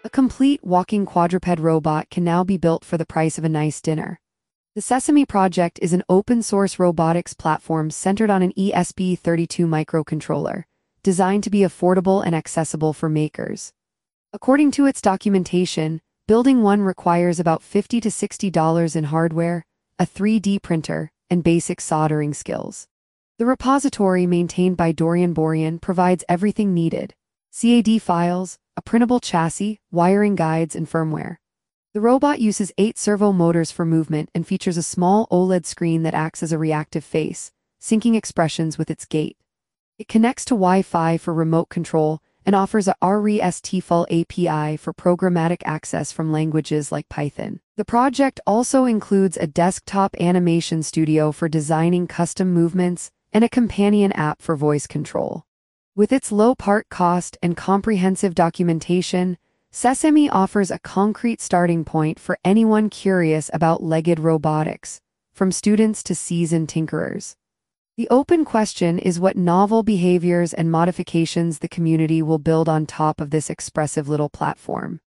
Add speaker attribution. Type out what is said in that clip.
Speaker 1: A complete walking quadruped robot can now be built for the price of a nice dinner. The Sesame Project is an open-source robotics platform centered on an ESP32 microcontroller, designed to be affordable and accessible for makers. According to its documentation, building one requires about $50 to $60 in hardware, a 3D printer, and basic soldering skills. The repository maintained by Dorian Borean provides everything needed: CAD files, a printable chassis, wiring guides, and firmware. The robot uses 8 servo motors for movement and features a small OLED screen that acts as a reactive face, syncing expressions with its gait. It connects to Wi-Fi for remote control and offers a RESTful API for programmatic access from languages like Python. The project also includes a desktop animation studio for designing custom movements and a companion app for voice control. With its low part cost and comprehensive documentation, Sesame offers a concrete starting point for anyone curious about legged robotics, from students to seasoned tinkerers. The open question is what novel behaviors and modifications the community will build on top of this expressive little platform.